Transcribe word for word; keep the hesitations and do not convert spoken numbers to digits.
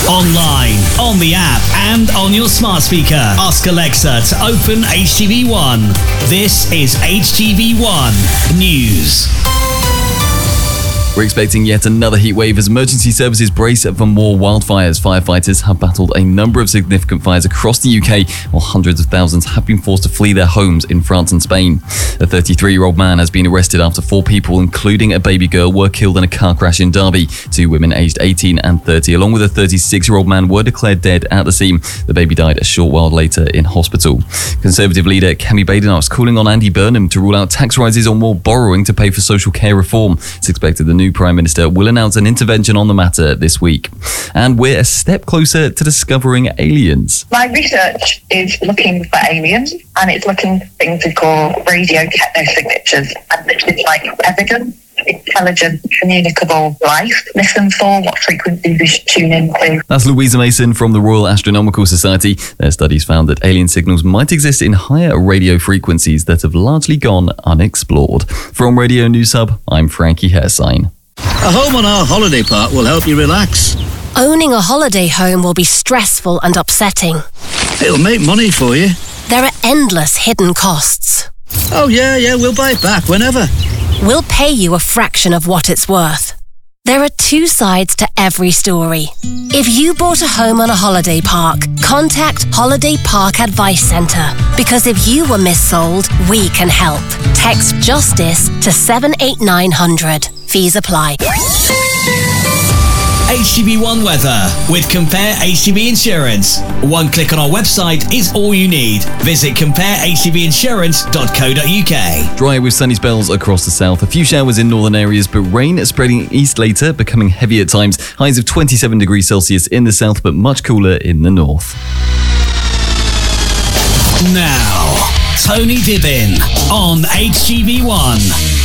Online, on the app, and on your smart speaker. Ask Alexa to open H T V one. This is H T V one News. We're expecting yet another heat wave as emergency services brace for more wildfires. Firefighters have battled a number of significant fires across the U K, while hundreds of thousands have been forced to flee their homes in France and Spain. A thirty-three-year-old man has been arrested after four people, including a baby girl, were killed in a car crash in Derby. Two women aged eighteen and thirty, along with a thirty-six-year-old man, were declared dead at the scene. The baby died a short while later in hospital. Conservative leader Kemi Badenoch is calling on Andy Burnham to rule out tax rises or more borrowing to pay for social care reform. It's expected the new Prime Minister will announce an intervention on the matter this week. And we're a step closer to discovering aliens. My research is looking for aliens, and it's looking for things we call radio technosignatures, and this is like evidence, intelligent, communicable life. Listen for what frequencies we should tune into. That's Louisa Mason from the Royal Astronomical Society. Their studies found that alien signals might exist in higher radio frequencies that have largely gone unexplored. From Radio News Hub, I'm Frankie Hersign. A home on our holiday park will help you relax. Owning a holiday home will be stressful and upsetting. It'll make money for you. There are endless hidden costs. Oh yeah, yeah, we'll buy it back whenever. We'll pay you a fraction of what it's worth. There are two sides to every story. If you bought a home on a holiday park, contact Holiday Park Advice Centre, because if you were missold, we can help. Text JUSTICE to seven eight nine hundred. Fees apply. H T V one weather with Compare H T V Insurance. One click on our website is all you need. Visit compare h t v insurance dot co dot u k. Dry with sunny spells across the south. A few showers in northern areas, but rain spreading east later, becoming heavy at times. Highs of twenty-seven degrees Celsius in the south, but much cooler in the north. Now, Tony Dibbin on H T V one.